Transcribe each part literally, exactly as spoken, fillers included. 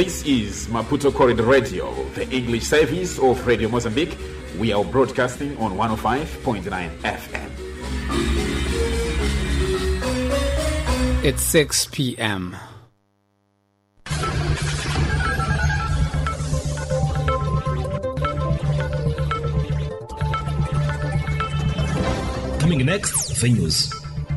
This is Maputo Corridor Radio, the English service of Radio Mozambique. We are broadcasting on one oh five point nine F M. It's six p.m. Coming next, the news.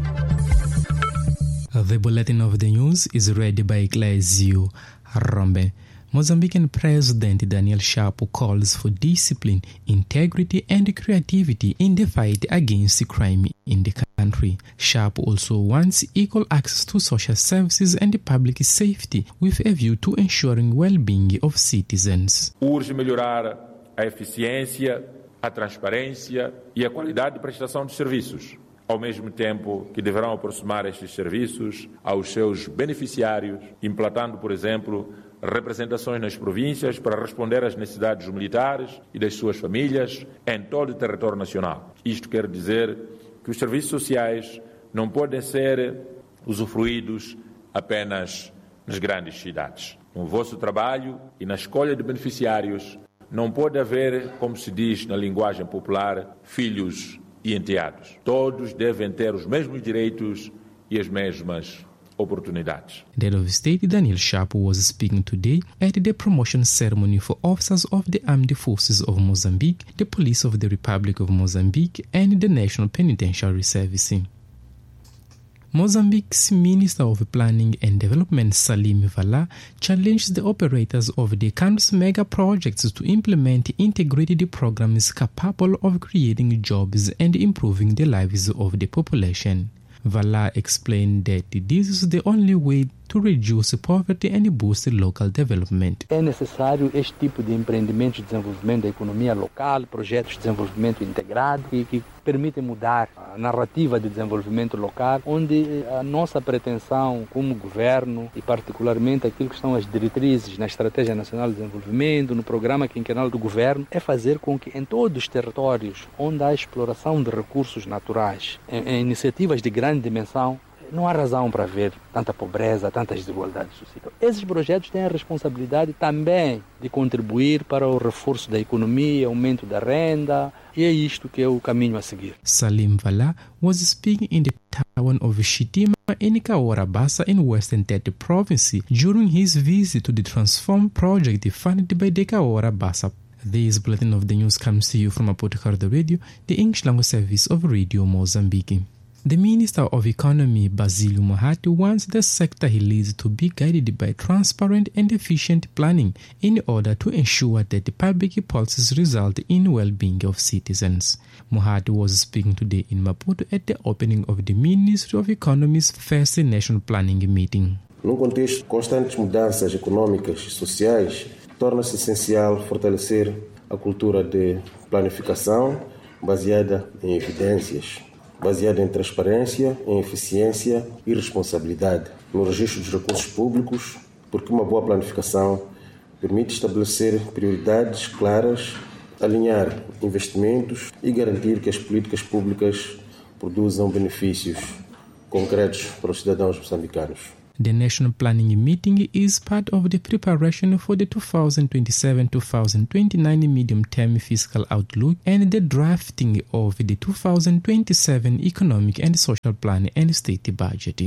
The bulletin of the news is read by Claesio Rombe. Mozambican President Daniel Chapo calls for discipline, integrity and creativity in the fight against crime in the country. Chapo also wants equal access to social services and public safety with a view to ensuring well-being of citizens. Urge melhorar a eficiência, a transparência e a qualidade de prestação de serviços, ao mesmo tempo que deverão aproximar estes serviços aos seus beneficiários, implantando, por exemplo, representações nas províncias para responder às necessidades dos militares e das suas famílias em todo o território nacional. Isto quer dizer que os serviços sociais não podem ser usufruídos apenas nas grandes cidades. No vosso trabalho e na escolha de beneficiários, não pode haver, como se diz na linguagem popular, filhos e enteados. Todos devem ter os mesmos direitos e as mesmas opportunities. The head of state Daniel Chapo was speaking today at the promotion ceremony for officers of the Armed Forces of Mozambique, the Police of the Republic of Mozambique and the National Penitentiary Service. Mozambique's Minister of Planning and Development Salim Vala challenged the operators of the country's mega projects to implement integrated programs capable of creating jobs and improving the lives of the population. Vala explained that this is the only way to reduce poverty and boost local development. É necessário este tipo de empreendimentos de desenvolvimento da economia local, projetos de desenvolvimento integrado que, que permitem mudar a narrativa de desenvolvimento local, onde a nossa pretensão como governo e particularmente aquilo que são as diretrizes na Estratégia Nacional de Desenvolvimento, no programa quinquenal do governo, é fazer com que em todos os territórios onde há exploração de recursos naturais, em, em iniciativas de grande dimensão, não há razão para ver tanta pobreza, tantas desigualdades sociais. Esses projetos têm a responsabilidade também de contribuir para o reforço da economia, aumento da renda, e é isto que é o caminho a seguir. Salim Vala was speaking in the town of Shitima in Cahora Bassa in Western Tete Province during his visit to the Transform project funded by the Cahora Bassa. This bulletin of the news comes to you from Maputo Corridor Radio, the English language service of Radio Mozambique. The Minister of Economy, Basilio Mohati, wants the sector he leads to be guided by transparent and efficient planning in order to ensure that the public policies result in well-being of citizens. Mohati was speaking today in Maputo at the opening of the Ministry of Economy's first National Planning Meeting. Num contexto de constantes mudanças econômicas e sociais, torna-se essencial fortalecer a cultura de planificação baseada em evidências, baseada em transparência, em eficiência e responsabilidade no registro dos recursos públicos, porque uma boa planificação permite estabelecer prioridades claras, alinhar investimentos e garantir que as políticas públicas produzam benefícios concretos para os cidadãos moçambicanos. The National Planning Meeting is part of the preparation for the twenty twenty-seven to twenty twenty-nine medium-term fiscal outlook and the drafting of the twenty twenty-seven economic and social plan and state budget.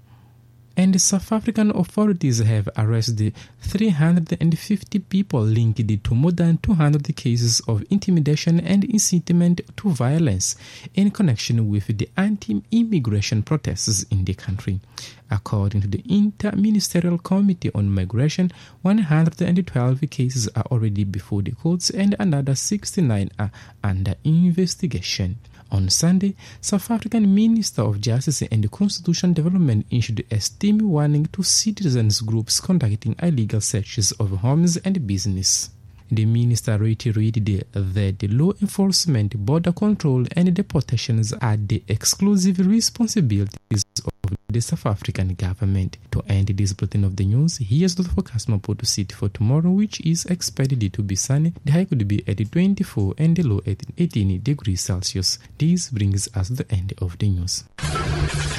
And South African authorities have arrested three hundred fifty people linked to more than two hundred cases of intimidation and incitement to violence in connection with the anti-immigration protests in the country. According to the Inter-Ministerial Committee on Migration, one hundred twelve cases are already before the courts and another sixty-nine are under investigation. On Sunday, South African Minister of Justice and Constitutional Development issued a steamy warning to citizens groups conducting illegal searches of homes and business. The minister reiterated that the law enforcement, border control and deportations are the exclusive responsibilities of the South African government. To end this bulletin of the news, here's the forecast Maputo City for tomorrow, which is expected to be sunny. The high could be at twenty-four and the low at eighteen degrees Celsius. This brings us to the end of the news.